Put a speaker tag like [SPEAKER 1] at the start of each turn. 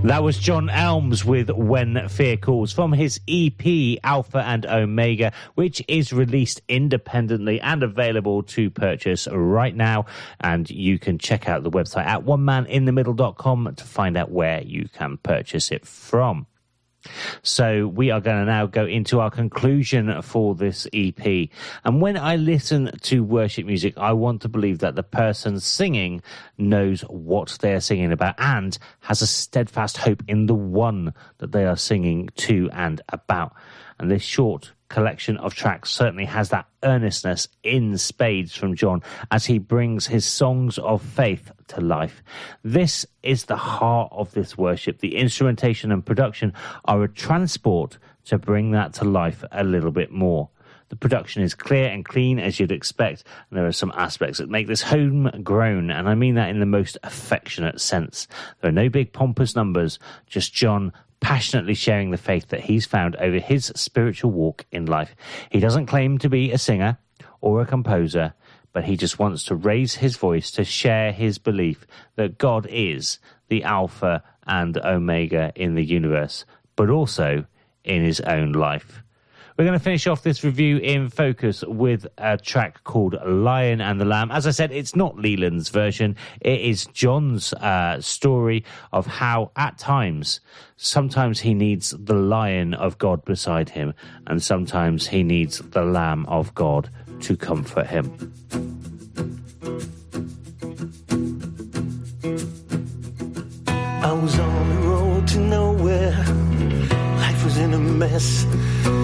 [SPEAKER 1] That was John Elmes with When Fear Calls from his EP Alpha and Omega, which is released independently and available to purchase right now. And you can check out the website at onemaninthemiddle.com to find out where you can purchase it from. So we are going to now go into our conclusion for this EP. And when I listen to worship music, I want to believe that the person singing knows what they are singing about and has a steadfast hope in the one that they are singing to and about. And this short collection of tracks certainly has that earnestness in spades from John as he brings his songs of faith to life. This is the heart of this worship. The instrumentation and production are a transport to bring that to life a little bit more. The production is clear and clean as you'd expect, and there are some aspects that make this homegrown, and I mean that in the most affectionate sense. There are no big pompous numbers, just John passionately sharing the faith that he's found over his spiritual walk in life. He doesn't claim to be a singer or a composer, but he just wants to raise his voice to share his belief that God is the Alpha and Omega in the universe, but also in his own life. We're going to finish off this review in focus with a track called Lion and the Lamb. As I said, it's not Leland's version. It is John's story of how, at times, sometimes he needs the Lion of God beside him, and sometimes he needs the Lamb of God to comfort him.
[SPEAKER 2] I was on the road to nowhere. Life was in a mess.